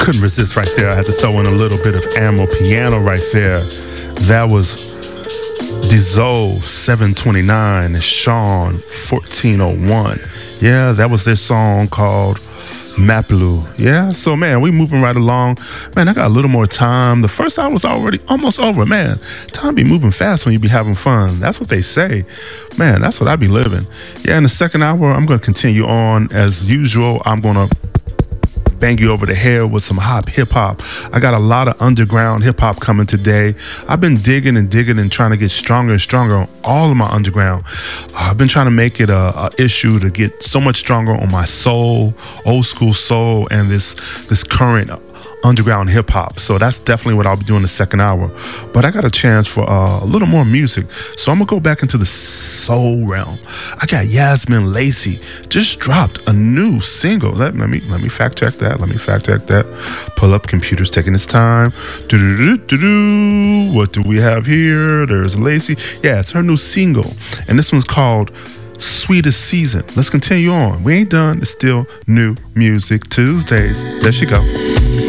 Couldn't resist right there. I had to throw in a little bit of Ammo Piano right there. That was Dissolve 729 and Sean 1401. Yeah, that was their song called Mapilu. Yeah, so man, we moving right along. Man, I got a little more time. The first hour was already almost over. Man, time be moving fast when you be having fun. That's what they say. Man, that's what I be living. Yeah, in the second hour, I'm going to continue on as usual. I'm going to bang you over the head with some hip hop. I got a lot of underground hip hop coming today. I've been digging and trying to get stronger and stronger on all of my underground. I've been trying to make it a issue to get so much stronger on my soul, old school soul, and this current underground hip hop. So that's definitely what I'll be doing the second hour. But I got a chance for a little more music. So I'm gonna go back into the soul realm. I got Yasmin Lacey just dropped a new single. Let me fact check that. Pull up, computers taking its time. What do we have here? There's Lacey. Yeah, it's her new single. And this one's called Sweetest Season. Let's continue on. We ain't done. It's still New Music Tuesdays. There she go.